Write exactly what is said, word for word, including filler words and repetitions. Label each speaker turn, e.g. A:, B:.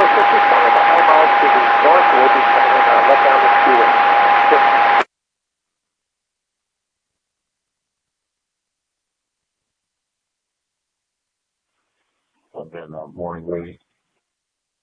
A: since you're coming at high miles to the north, we'll be coming in uh, left down the speedway.
B: I've been uh, morning waiting.